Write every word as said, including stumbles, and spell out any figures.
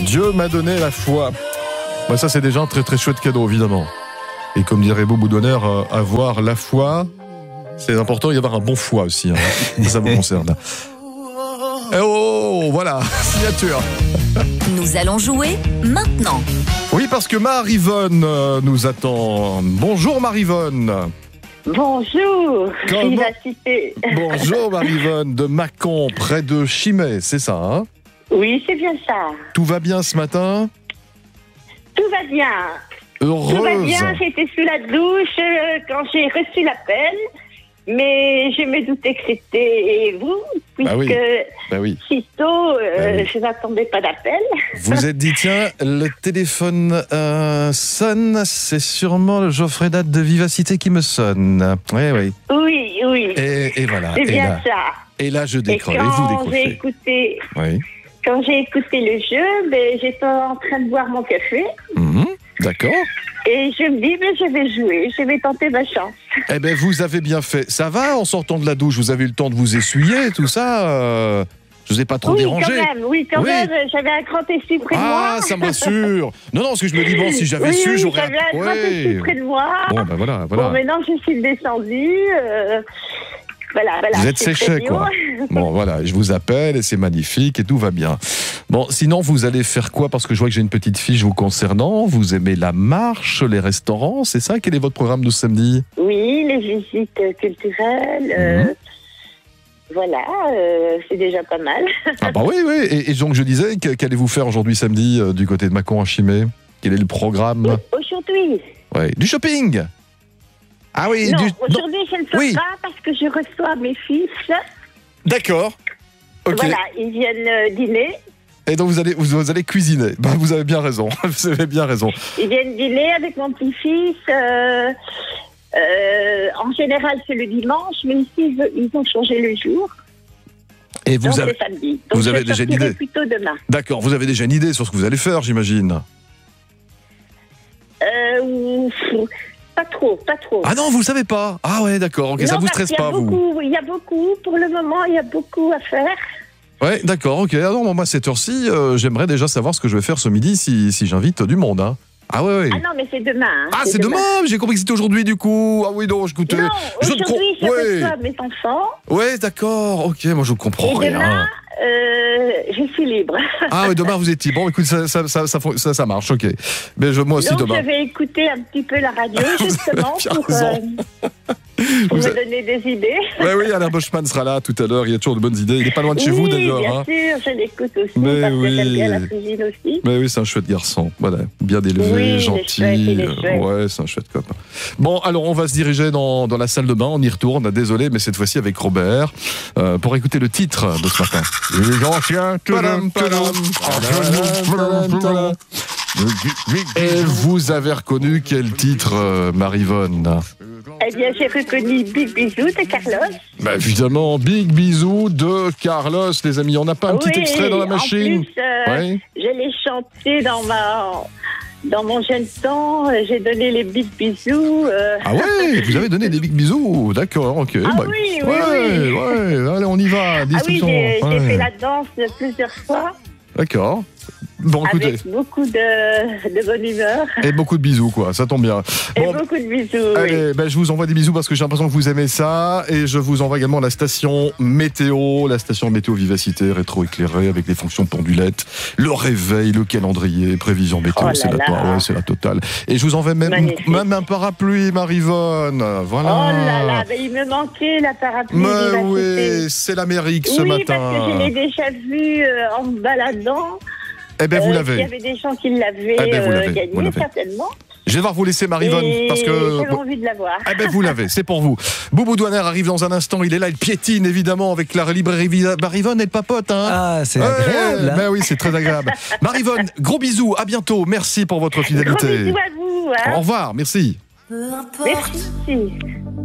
Dieu m'a donné la foi. Bah, ça, c'est déjà un très très chouette cadeau, évidemment. Et comme dirait Boubou d'honneur, euh, avoir la foi, c'est important, y avoir un bon foie aussi. Hein. Ça vous concerne. Et oh, voilà, signature. Nous allons jouer maintenant. Oui, parce que Marie-Vonne euh, nous attend. Bonjour Marie-Vonne. Bonjour, Comment... Vivacité. Bonjour Marie-Vonne de Mâcon, près de Chimay, c'est ça, hein? Oui, c'est bien ça. Tout va bien ce matin? Tout va bien. Heureuse. Tout va bien, j'étais sous la douche euh, quand j'ai reçu l'appel, mais je me doutais que c'était vous, puisque bah oui. Bah oui. si tôt, euh, bah oui. je n'attendais pas d'appel. Vous êtes dit, tiens, le téléphone euh, sonne, c'est sûrement le Geoffrey Date de Vivacité qui me sonne. Oui, oui. Oui, oui. Et, et voilà. C'est et bien là, ça. Et là, je décroche. Et Et, vous quand décrochez. j'ai écouté, Oui. quand j'ai écouté le jeu, ben, j'étais en train de boire mon café. Mmh, d'accord. Et je me dis, mais je vais jouer, je vais tenter ma chance. Eh bien, vous avez bien fait. Ça va, en sortant de la douche, vous avez eu le temps de vous essuyer, tout ça euh, je vous ai pas trop oui, dérangé. Quand même, oui, quand oui. même, j'avais un grand essuie près de moi. Ah, ça me rassure. Non, non, parce que je me dis, bon, si j'avais oui, su, oui, j'aurais... j'avais un grand essuie près de moi. Bon, ben voilà, voilà. Bon, maintenant, je suis descendue. Euh, voilà, voilà. Vous êtes séché, quoi. Bon, voilà, je vous appelle et c'est magnifique et tout va bien. Bon, sinon, vous allez faire quoi? Parce que je vois que j'ai une petite fiche vous concernant. Vous aimez la marche, les restaurants, c'est ça? Quel est votre programme de samedi? Oui, les visites culturelles. Mmh. Euh, voilà, euh, c'est déjà pas mal. Ah bah oui, oui. Et, et donc, je disais, qu'allez-vous faire aujourd'hui samedi euh, du côté de Mâcon à Chimay? Quel est le programme? Aujourd'hui. Ouais. Du shopping? Ah oui. Non, du... aujourd'hui, je ne sors oui. pas parce que je reçois mes fils. D'accord. Ok. Voilà, ils viennent euh, dîner. Et donc vous allez vous, vous allez cuisiner. Ben, vous avez bien raison. Vous avez bien raison. Ils viennent dîner avec mon petit-fils. Euh, euh, en général, c'est le dimanche, mais ici ils, ils ont changé le jour. Et vous donc avez c'est samedi. Donc vous avez je déjà une sortirai idée? Plutôt demain. D'accord. Vous avez déjà une idée sur ce que vous allez faire, j'imagine. Euh, pas trop, pas trop. Ah non, vous le savez pas. Ah ouais, d'accord. Ok, non, ça vous parce stresse qu'il y a pas, vous. beaucoup, il y a beaucoup. Pour le moment, il y a beaucoup à faire. Ouais, d'accord. Ok. Alors moi, à cette heure-ci, euh, j'aimerais déjà savoir ce que je vais faire ce midi si, si j'invite du monde. Hein. Ah ouais, ouais. Ah non, mais c'est demain. Hein, Ah, c'est demain. demain. J'ai compris que c'était aujourd'hui, du coup. Ah oui, non, je goûtais. Non, je aujourd'hui, je ouais. reçois mes enfants. Ouais, d'accord. Ok, moi, je ne comprends Et rien. demain, euh, je suis libre. Ah oui, demain, vous êtes libre. Bon, écoute, ça, ça, ça, ça, ça, ça marche, ok. Mais je, moi aussi, Donc, demain. je vais écouter un petit peu la radio, justement, pour, euh, pour vous me avez... donner des idées. Ouais, oui, Alain Boschman sera là tout à l'heure. Il y a toujours de bonnes idées. Il n'est pas loin de chez oui, vous, d'ailleurs. bien hein. sûr, je l'écoute aussi, Mais parce oui. que j'aime bien la cuisine aussi. Mais oui, c'est un chouette garçon. Voilà, bien élevé, oui, gentil. Il est chouette, il est chouette. Ouais, c'est un chouette copain. Bon, alors, on va se diriger dans, dans la salle de bain. On y retourne. Désolé, mais cette fois-ci avec Robert, euh, pour écouter le titre de ce matin. Les anciens. Et vous avez reconnu quel titre, euh, Marie-Vonne? Eh bien, j'ai reconnu Big Bisou de Carlos. Bah, évidemment, Big Bisou de Carlos, les amis. On n'a pas un petit oui, extrait dans la machine? En plus, euh, ouais. je l'ai chanté dans ma... Dans mon jeune temps, j'ai donné les big bisous. Euh... Ah ouais, vous avez donné des big bisous, d'accord, ok. Ah bah, oui, oui, ouais, oui. Ouais, allez, on y va. Ah oui, j'ai ouais. j'ai fait la danse plusieurs fois. D'accord. Bon, écoutez. Avec beaucoup de, de bonne humeur. Et beaucoup de bisous, quoi, ça tombe bien. Et Bon, beaucoup de bisous, allez, oui. ben, je vous envoie des bisous parce que j'ai l'impression que vous aimez ça. Et je vous envoie également la station météo, la station météo Vivacité, rétro-éclairée, avec les fonctions pendulettes, le réveil, le calendrier, prévision météo, oh c'est la, là. ouais, c'est la totale. Et je vous envoie même, même un parapluie, Marie-Vonne. Voilà. Oh là là, ben, il me manquait la parapluie Mais Vivacité. oui, c'est l'Amérique ce oui, matin. parce que je l'ai déjà vu euh, en me baladant. Eh ben, vous euh, l'avez. Il y avait des gens qui l'avaient eh ben, vous euh, l'avez, gagné, vous l'avez. certainement. Je vais devoir vous laisser, Marie-Vonne, Et parce que... j'avais envie de l'avoir. Eh ben, vous l'avez, c'est pour vous. Boubou Douaner arrive dans un instant, il est là, il piétine, évidemment, avec la librairie Marie-Vonne et le papote, hein. Ah, c'est ouais, agréable. Hein. Ben oui, c'est très agréable. Marie-Vonne, gros bisous, à bientôt, merci pour votre fidélité. Gros bisous à vous. Hein. Au revoir, merci. Merci.